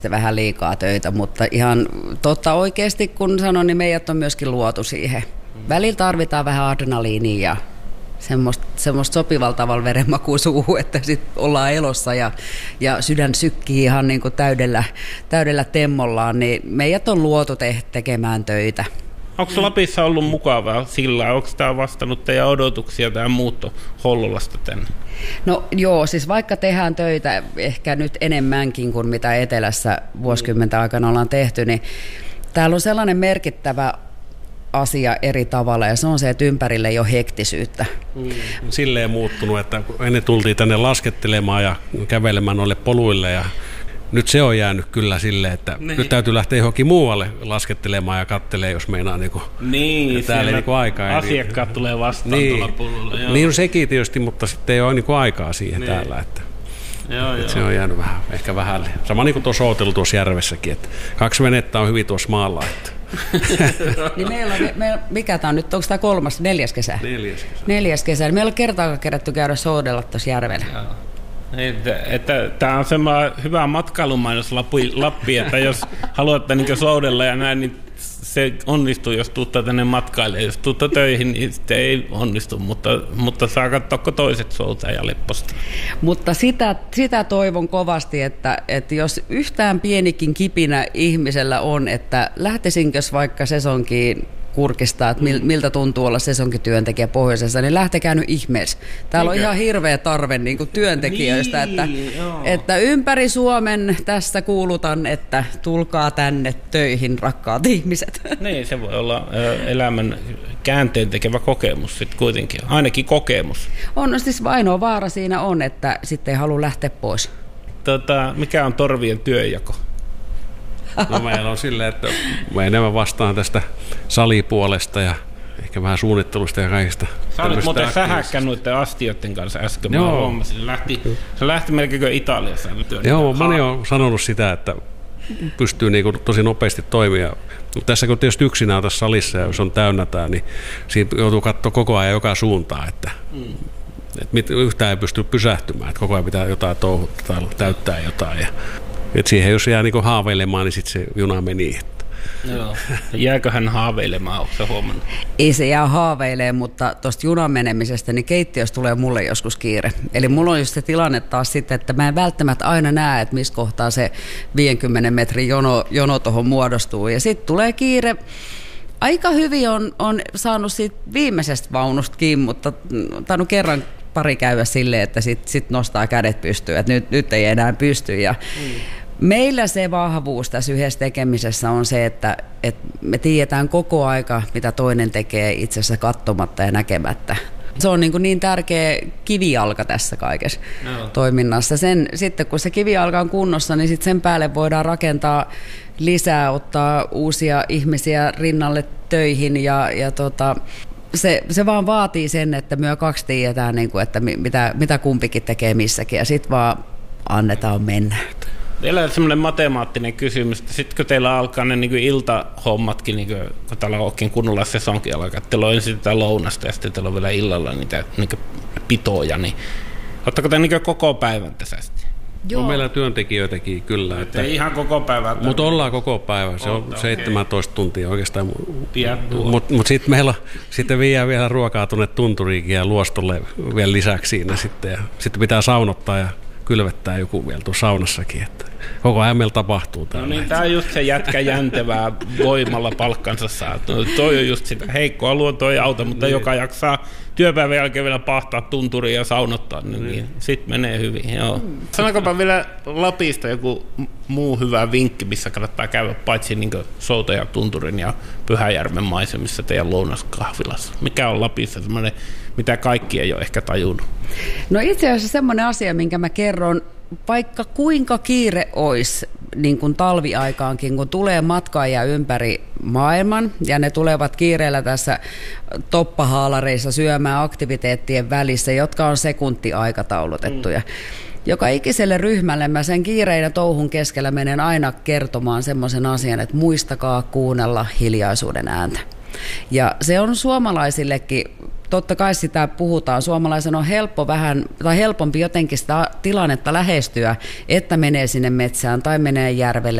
vähän liikaa töitä, mutta ihan totta oikeasti, kun sanon, niin meidät on myöskin luotu siihen. Välillä tarvitaan vähän adrenaliinia ja semmoista sopivalla tavalla verenmakua suuhun, että sitten ollaan elossa ja sydän sykkii ihan niin kuin täydellä temmollaan, niin meidät on luotu tekemään töitä. Onko Lapissa ollut mukavaa sillä? Onko tämä vastannut teidän odotuksia tämä muutto Hollolasta tänne? No joo, siis vaikka tehdään töitä ehkä nyt enemmänkin kuin mitä etelässä vuosikymmentä aikana ollaan tehty, niin täällä on sellainen asia eri tavalla, ja se on se, että ympärille ei ole hektisyyttä. Silleen muuttunut, että ennen tultiin tänne laskettelemaan ja kävelemään noille poluille, ja nyt se on jäänyt kyllä silleen, että nyt täytyy lähteä johonkin muualle laskettelemaan ja kattelee, jos meinaa täällä aikaa. Asiakkaat tulee vastaan tuolla polulla. Niin on sekin tietysti, mutta sitten ei ole aikaa siihen täällä. Että se on jäänyt ehkä vähälle. Sama niin kuin tuossa ootelu tuossa järvessäkin, että 2 venettä on hyvin tuossa maalla. Että. Niin mikä tämä on nyt, onko tämä 4. kesä? 4. kesä. Meillä on kertaakaan kerätty käydä soudella tuossa järvellä. Tämä on semmoinen hyvä matkailumainos Lappi, että jos haluatte niin soudella ja näin, niin se onnistuu, jos tuuttaa tänne matkaille. Jos tuuttaa töihin, niin sitten ei onnistu, mutta saa katsoa toiset soutaa ja lepposta. Mutta sitä toivon kovasti, että jos yhtään pienikin kipinä ihmisellä on, että lähtisinkös vaikka sesonkiin kurkistaa, että miltä tuntuu olla sesonkityöntekijä pohjoisessa, niin lähtekää nyt ihmeessä. Täällä on ihan hirveä tarve niin kuin työntekijöistä, että ympäri Suomen tässä kuulutan, että tulkaa tänne töihin, rakkaat ihmiset. Niin, se voi olla elämän käänteen tekevä kokemus sitten kuitenkin, ainakin kokemus. On, siis ainoa vaara siinä on, että sitten ei halua lähteä pois. Mikä on torvien työnjako? No meillä on silleen, että mä enemmän vastaan tästä salipuolesta ja ehkä vähän suunnittelusta ja kaikista. Sä olit muuten sähäkkä noiden astioiden kanssa äsken. Mä huomasin, se lähti melkein Italiassa. Joo, mä oon sanonut sitä, että pystyy niinku tosi nopeasti toimia. Tässä kun tietysti yksinään on tässä salissa ja jos on täynnä tää, niin siinä joutuu katsoa koko ajan joka suuntaan, että yhtään ei pysty pysähtymään, että koko ajan pitää jotain touhuttaa tai täyttää jotain. Et siihen jos jää niinku haaveilemaan, niin sitten se juna meni. Joo. Jääkö hän haaveilemaan, onko sä huomannut? Ei se jää haaveilemaan, mutta tuosta junan menemisestä, niin keittiössä tulee mulle joskus kiire. Eli mulla on just se tilanne taas sitten, että mä en välttämättä aina näe, että missä kohtaa se 50 metrin jono tuohon muodostuu. Ja sitten tulee kiire. Aika hyvin on saanut siitä viimeisestä vaunusta kiinni, mutta tainnut kerran pari käydä silleen, että sit nostaa kädet pystyyn, että nyt ei enää pysty. Ja meillä se vahvuus tässä yhdessä tekemisessä on se, että me tiedetään koko aika, mitä toinen tekee itse asiassa katsomatta ja näkemättä. Se on niin tärkeä kivijalka tässä kaikessa toiminnassa. Sitten kun se kivijalka on kunnossa, niin sit sen päälle voidaan rakentaa lisää, ottaa uusia ihmisiä rinnalle töihin se vaan vaatii sen, että me 2 tiedetään, että mitä kumpikin tekee missäkin, ja sitten vaan annetaan mennä. Teillä on semmoinen matemaattinen kysymys, että sitten kun teillä alkaa ne niin iltahommatkin, kun täällä on oikein kunnolla sesonkin alkaa, teillä on ensin tätä lounasta ja sitten teillä on vielä illalla niitä pitoja, niin ottaako te koko päivän tässä? On meillä työntekijöitäkin kyllä. Että ei ihan koko päivää. Mutta ollaan koko päivä. Se on 17 tuntia oikeastaan. Mutta sitten meillä sitten viedään vielä ruokaa tuonne tunturiinkin ja luostolle vielä lisäksi siinä sitten. Ja sitten pitää saunottaa ja kylvettää joku vielä tuossa saunassakin. Että koko ajan meillä tapahtuu täällä. No niin, tämä on just se jätkä jäntevää voimalla palkkansa saa. No, toi on just sitä heikkoa luontoa ei auta, mutta joka jaksaa työpäivän jälkeen vielä pahtaa tunturiin ja saunottaa, niin sitten menee hyvin. Joo. Sanokopa vielä Lapista joku muu hyvä vinkki, missä kannattaa käydä paitsi Souta ja Tunturin ja Pyhäjärven maisemissa teidän lounaskahvilassa. Mikä on Lapissa semmoinen, mitä kaikki ei ole ehkä tajunnut? No itse asiassa semmoinen asia, minkä mä kerron, vaikka kuinka kiire olisi niin kuin talviaikaankin, kun tulee matkaajia ympäri maailman ja ne tulevat kiireellä tässä toppahaalareissa syömään aktiviteettien välissä, jotka on sekuntiaikataulutettuja. Joka ikiselle ryhmälle mä sen kiireinen touhun keskellä menen aina kertomaan semmoisen asian, että muistakaa kuunnella hiljaisuuden ääntä. Ja se on suomalaisillekin totta kai sitä puhutaan. Suomalaisen on helpompi jotenkin sitä tilannetta lähestyä, että menee sinne metsään tai menee järvelle